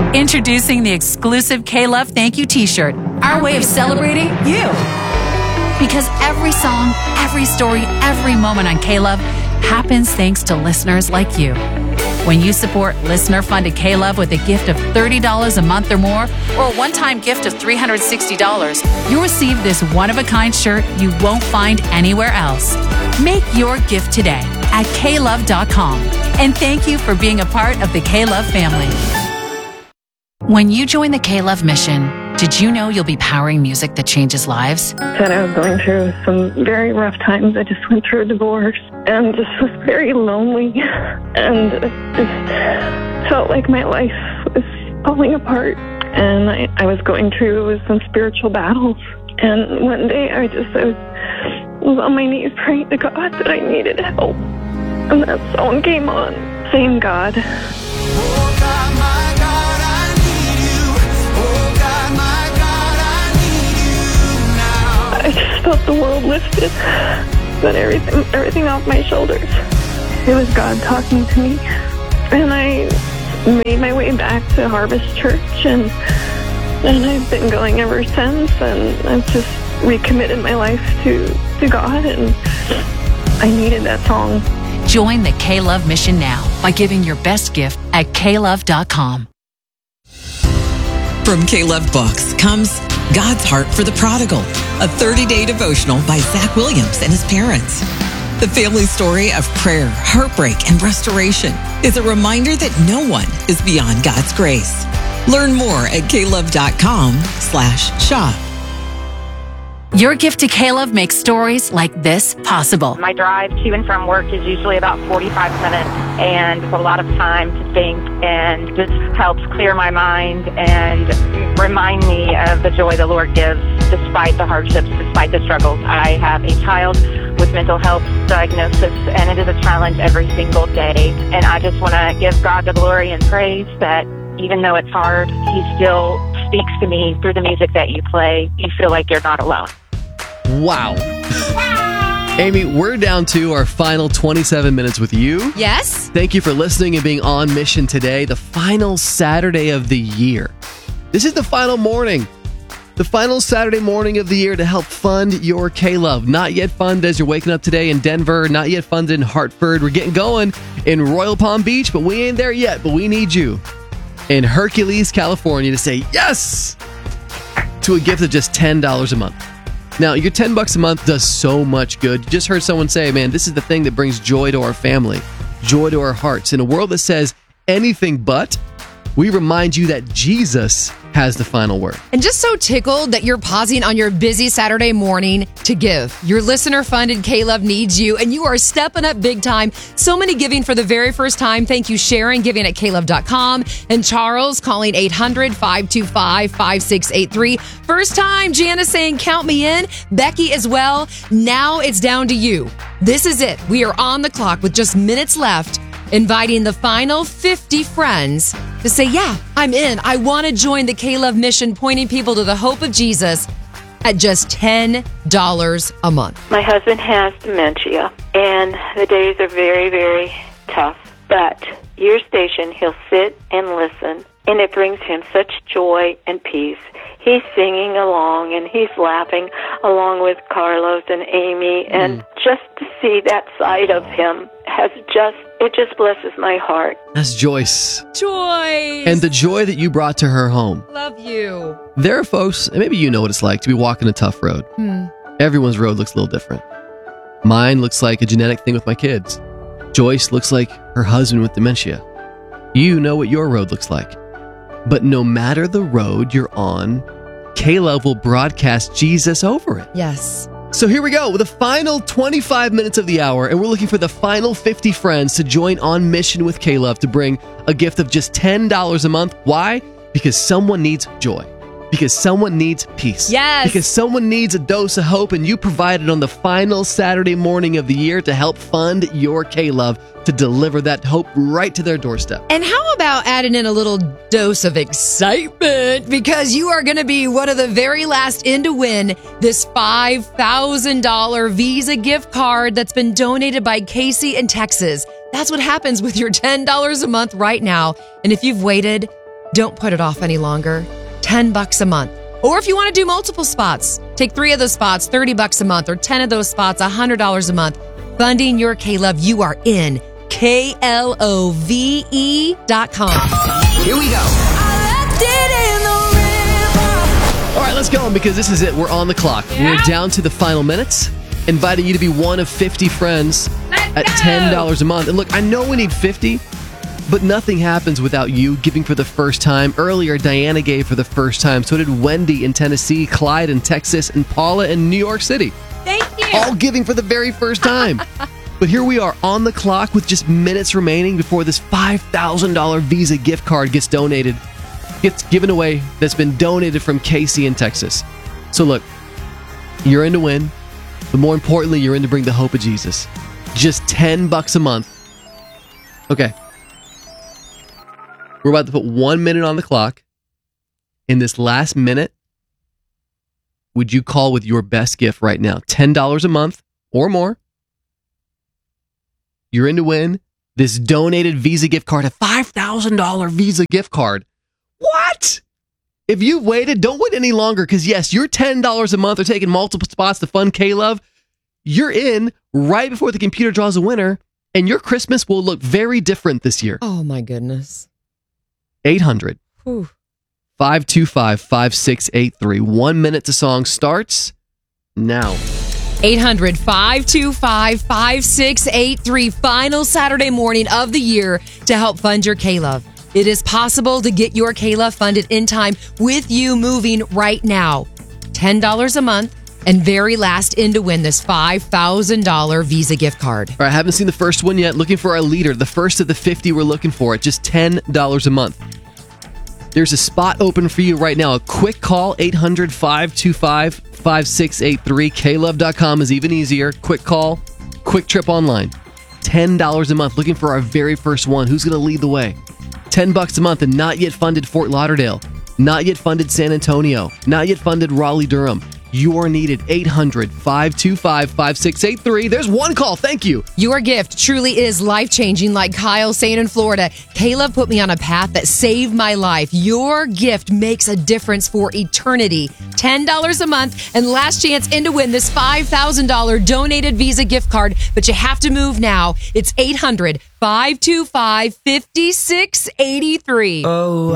Introducing the exclusive K-Love Thank You t-shirt, our way of celebrating you. Because every song, every story, every moment on K-Love happens thanks to listeners like you. When you support listener-funded K-Love with a gift of $30 a month or more, or a one-time gift of $360, you'll receive this one-of-a-kind shirt you won't find anywhere else. Make your gift today at klove.com. And thank you for being a part of the K-Love family. When you join the K-Love mission, did you know you'll be powering music that changes lives? Said I was going through some very rough times. I just went through a divorce and just was very lonely and just felt like my life was falling apart. And I was going through some spiritual battles. And one day I was on my knees praying to God that I needed help. And that song came on, Same God. Oh God, my God, I need you. Oh God, my God, I need you now. I just felt the world lifted, but everything off my shoulders. It was God talking to me, and I made my way back to Harvest Church, and I've been going ever since, and I've just recommitted my life to God, and I needed that song. Join the K-Love mission now by giving your best gift at klove.com. From K-Love Books comes God's Heart for the Prodigal, a 30-day devotional by Zach Williams and his parents. The family story of prayer, heartbreak, and restoration is a reminder that no one is beyond God's grace. Learn more at klove.com/shop. Your gift to K-Love makes stories like this possible. My drive to and from work is usually about 45 minutes, and it's a lot of time to think, and this helps clear my mind and remind me of the joy the Lord gives despite the hardships, despite the struggles. I have a child with mental health diagnosis, and it is a challenge every single day, and I just want to give God the glory and praise that even though it's hard, He still speaks to me through the music that you play. You feel like you're not alone. Wow. Amy, we're down to our final 27 minutes with you. Yes? Thank you for listening and being on mission today, the final Saturday of the year. This is the final morning. The final Saturday morning of the year to help fund your K-Love. Not yet funded as you're waking up today in Denver. Not yet funded in Hartford. We're getting going in Royal Palm Beach, but we ain't there yet. But we need you in Hercules, California to say yes to a gift of just $10 a month. Now, your $10 a month does so much good. You just heard someone say, man, this is the thing that brings joy to our family, joy to our hearts. In a world that says anything but, we remind you that Jesus has the final word. And just so tickled that you're pausing on your busy Saturday morning to give. Your listener-funded K-Love needs you, and you are stepping up big time. So many giving for the very first time. Thank you, Sharon, giving at klove.com, and Charles calling 800-525-5683. First time, Janice saying, count me in. Becky as well. Now it's down to you. This is it. We are on the clock with just minutes left, inviting the final 50 friends to say, yeah, I'm in. I want to join the K-Love mission, pointing people to the hope of Jesus at just $10 a month. My husband has dementia, and the days are very, very tough. But your station, he'll sit and listen, and it brings him such joy and peace. He's singing along, and he's laughing along with Carlos and Amy, and just to see that side of him it just blesses my heart. That's Joyce. Joy! And the joy that you brought to her home. Love you. There are folks, and maybe you know what it's like to be walking a tough road. Everyone's road looks a little different. Mine looks like a genetic thing with my kids. Joyce looks like her husband with dementia. You know what your road looks like. But no matter the road you're on, K-Love will broadcast Jesus over it. Yes. So here we go with the final 25 minutes of the hour, and we're looking for the final 50 friends to join on mission with K-Love to bring a gift of just $10 a month. Why? Because someone needs joy. Because someone needs peace. Yes. Because someone needs a dose of hope, and you provide it on the final Saturday morning of the year to help fund your K-Love to deliver that hope right to their doorstep. And how about adding in a little dose of excitement? Because you are going to be one of the very last in to win this $5,000 Visa gift card that's been donated by Casey in Texas. That's what happens with your $10 a month right now. And if you've waited, Don't put it off any longer. $10 a month. Or if you want to do multiple spots, take 3 of those spots, $30 a month, or 10 of those spots, $100 a month. Funding your K-Love. You are in KLOVE.com. Here we go. All right, let's go because this is it. We're on the clock. We're down to the final minutes. Inviting you to be one of 50 friends at $10 a month. And look, I know we need 50, but nothing happens without you giving for the first time. Earlier, Diana gave for the first time. So did Wendy in Tennessee, Clyde in Texas, and Paula in New York City. Thank you. All giving for the very first time. But here we are on the clock with just minutes remaining before this $5,000 Visa gift card gets given away, that's been donated from Casey in Texas. So look, you're in to win, but more importantly, you're in to bring the hope of Jesus. Just $10 a month. Okay. We're about to put 1 minute on the clock. In this last minute, would you call with your best gift right now? $10 a month or more. You're in to win this donated Visa gift card, a $5,000 Visa gift card. What? If you've waited, don't wait any longer because, yes, you're $10 a month or taking multiple spots to fund K-Love. You're in right before the computer draws a winner, and your Christmas will look very different this year. Oh, my goodness. 800 525 5683. 1 minute to song starts now. 800-525-5683. Final Saturday morning of the year to help fund your K-Love. It is possible to get your K-Love funded in time with you moving right now. $10 a month and very last in to win this $5,000 Visa gift card. All right, I haven't seen the first one yet. Looking for our leader, the first of the 50 we're looking for at just $10 a month. There's a spot open for you right now. A quick call, 800-525-5683. KLove.com is even easier. Quick call, quick trip online. $10 a month. Looking for our very first one. Who's going to lead the way? $10 a month and not yet funded Fort Lauderdale. Not yet funded San Antonio. Not yet funded Raleigh-Durham. You are needed. 800-525-5683. There's one call. Thank you. Your gift truly is life-changing, like Kyle saying in Florida. Caleb put me on a path that saved my life. Your gift makes a difference for eternity. $10 a month and last chance in to win this $5,000 donated Visa gift card. But you have to move now. It's 800-525-5683. Oh.